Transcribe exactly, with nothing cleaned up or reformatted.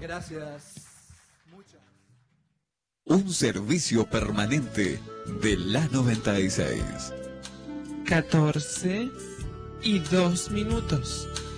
gracias. Muchas. Un servicio permanente de la noventa y seis. catorce y dos minutos.